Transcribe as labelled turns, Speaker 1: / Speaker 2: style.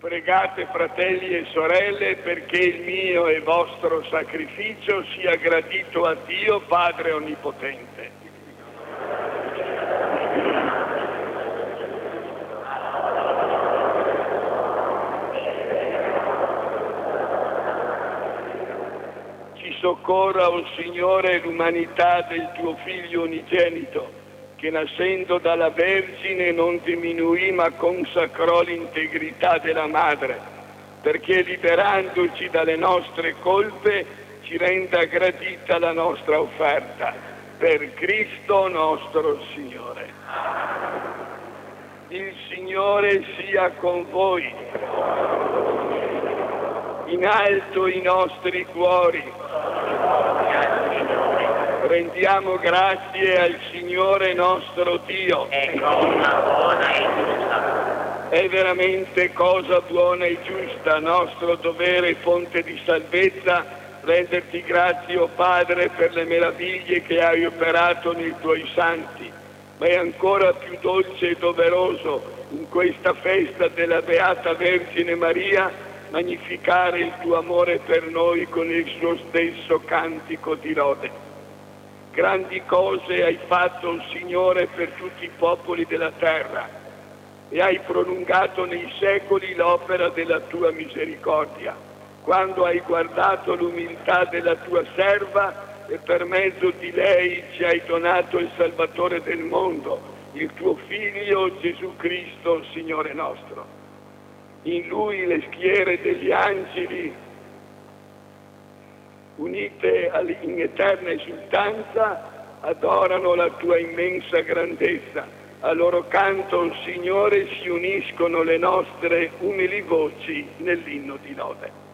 Speaker 1: Pregate, fratelli e sorelle, perché il mio e vostro sacrificio sia gradito a Dio Padre Onnipotente. Ci soccorra, o Signore, l'umanità del tuo Figlio unigenito, che nascendo dalla Vergine non diminuì ma consacrò l'integrità della Madre, perché liberandoci dalle nostre colpe ci renda gradita la nostra offerta. Per Cristo nostro Signore. Il Signore sia con voi. In alto i nostri cuori. Rendiamo grazie al Signore nostro Dio.
Speaker 2: È cosa buona e giusta.
Speaker 1: È veramente cosa buona e giusta, nostro dovere e fonte di salvezza, renderti grazie, o Padre, per le meraviglie che hai operato nei tuoi santi. Ma è ancora più dolce e doveroso in questa festa della Beata Vergine Maria magnificare il tuo amore per noi con il suo stesso cantico di lode. Grandi cose hai fatto, Signore, per tutti i popoli della terra e hai prolungato nei secoli l'opera della tua misericordia, quando hai guardato l'umiltà della tua serva e per mezzo di lei ci hai donato il Salvatore del mondo, il tuo Figlio Gesù Cristo, Signore nostro. In Lui le schiere degli angeli, unite in eterna esultanza, adorano la tua immensa grandezza. A loro canto, Signore, si uniscono le nostre umili voci nell'inno di lode.